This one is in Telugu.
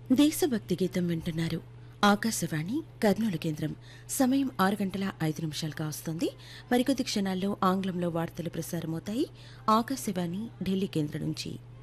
దేశభక్తి గీతం వింటున్నారు. ఆకాశవాణి కర్నూలు కేంద్రం. సమయం 6 గంటల 5 నిమిషాలుగా వస్తుంది. మరికొద్ది క్షణాల్లో ఆంగ్లంలో వార్తలు ప్రసారమవుతాయి. ఆకాశవాణి ఢిల్లీ కేంద్రం నుంచి.